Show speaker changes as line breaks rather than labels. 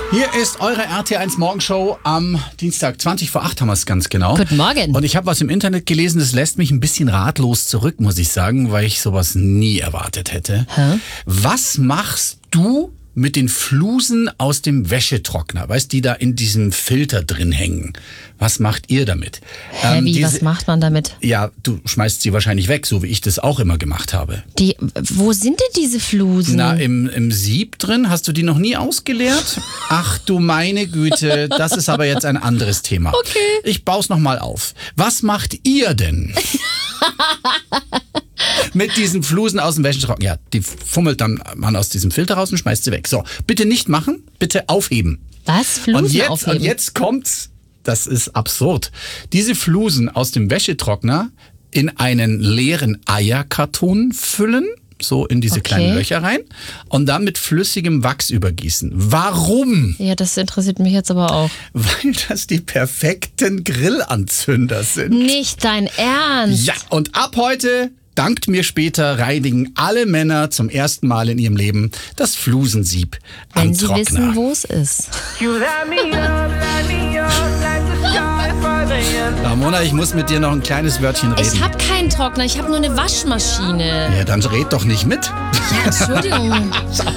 Hier ist eure RT1 Morgenshow am Dienstag, 20 vor 8 haben wir es ganz genau.
Guten Morgen.
Und ich habe was im Internet gelesen, das lässt mich ein bisschen ratlos zurück, muss ich sagen, weil ich sowas nie erwartet hätte. Was machst du mit den Flusen aus dem Wäschetrockner, weißt, die da in diesem Filter drin hängen? Was macht ihr damit?
Was macht man damit?
Ja, du schmeißt sie wahrscheinlich weg, so wie ich das auch immer gemacht habe.
Wo sind denn diese Flusen?
Na, im Sieb drin? Hast du die noch nie ausgeleert? Ach du meine Güte, das ist aber jetzt ein anderes Thema.
Okay.
Ich bau's nochmal auf. Was macht ihr denn? Mit diesen Flusen aus dem Wäschetrockner. Ja, die fummelt dann man aus diesem Filter raus und schmeißt sie weg. So, bitte nicht machen, bitte aufheben.
Was? Flusen aufheben?
Und jetzt kommt's. Das ist absurd. Diese Flusen aus dem Wäschetrockner in einen leeren Eierkarton füllen, so in diese kleinen Löcher rein, und dann mit flüssigem Wachs übergießen. Warum?
Ja, das interessiert mich jetzt aber auch.
Weil das die perfekten Grillanzünder sind.
Nicht dein Ernst?
Ja, und ab heute, dankt mir später, reinigen alle Männer zum ersten Mal in ihrem Leben das Flusensieb am
Wenn sie
Trockner.
wissen, wo es ist.
Ramona, ich muss mit dir noch ein kleines Wörtchen reden.
Ich habe keinen Trockner, ich habe nur eine Waschmaschine.
Ja, dann red doch nicht mit.
Ja, Entschuldigung.